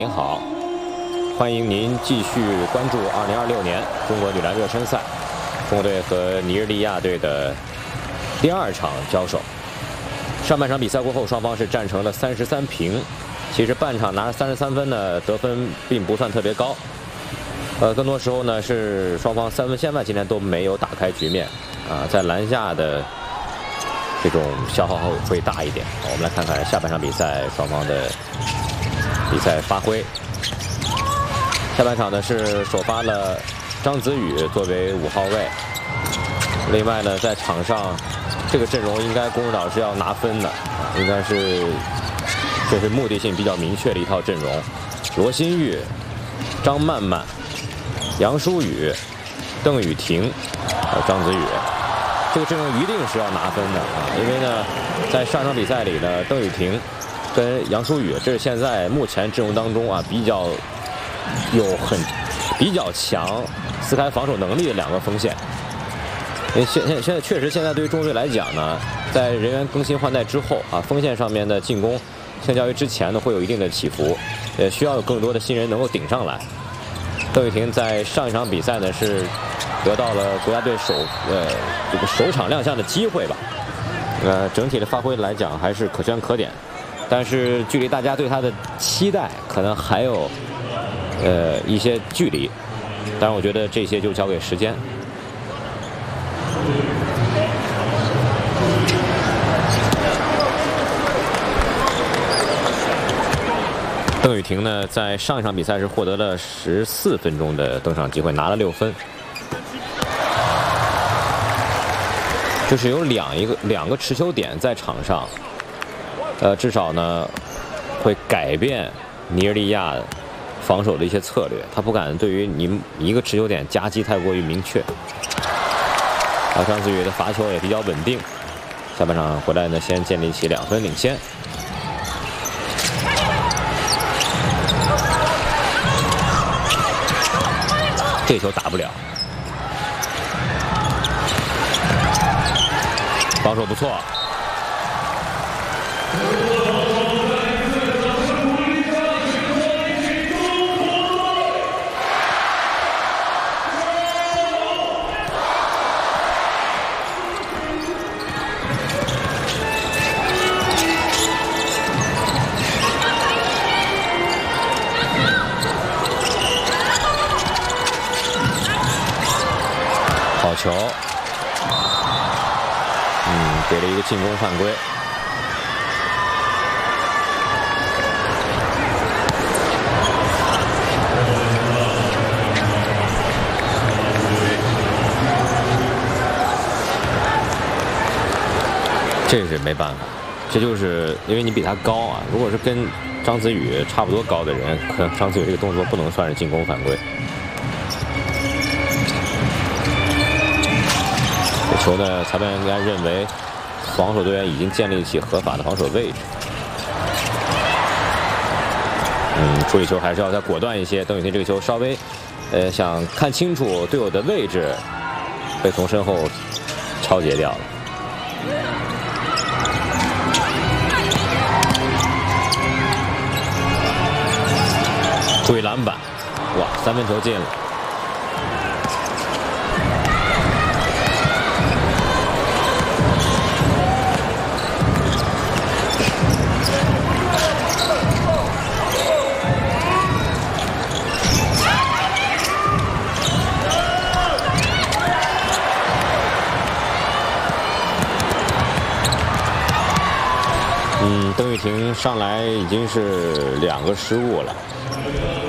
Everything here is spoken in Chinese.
您好，欢迎您继续关注2026年中国女篮热身赛，中国队和尼日利亚队的第2场交手。上半场比赛过后，双方是战成了33平。其实半场拿了33分呢，得分并不算特别高。更多时候呢是双方3分线外今天都没有打开局面啊，在篮下的这种消耗会大一点。我们来看看下半场比赛双方的比赛发挥。下半场呢是首发了张子宇作为5号位。另外呢，在场上这个阵容应该龚指导是要拿分的，应该是这是目的性比较明确的一套阵容。罗新玉、张曼曼、杨舒雨、邓雨婷、张子宇，这个阵容一定是要拿分的啊！因为呢，在上场比赛里呢，邓雨婷跟杨舒雨，这是现在目前阵容当中啊比较强撕开防守能力的2个锋线。因为现在确实现在对于中国队来讲呢，在人员更新换代之后啊，锋线上面的进攻相较于之前呢会有一定的起伏，也需要有更多的新人能够顶上来。邓雨婷在上一场比赛呢是得到了国家队这个首场亮相的机会吧，整体的发挥来讲还是可圈可点，但是距离大家对他的期待可能还有一些距离，当然我觉得这些就交给时间。邓雨婷呢，在上一场比赛是获得了14分钟的登场机会，拿了6分。就是有两个持球点在场上，至少呢会改变尼日利亚防守的一些策略，他不敢对于你一个持球点夹击太过于明确。张子宇的罚球也比较稳定，下半场回来呢，先建立起2分领先。这球打不了，防守不错。好球，给了一个进攻犯规。这是没办法，这就是因为你比他高啊。如果是跟张子宇差不多高的人，可能张子宇这个动作不能算是进攻犯规。球呢，裁判应该认为防守队员已经建立起合法的防守位置。处理球还是要再果断一些。邓雨婷这个球稍微想看清楚队友的位置，被从身后抄截掉了。注意篮板，哇，3分球进了。邓雨婷上来已经是2个失误了。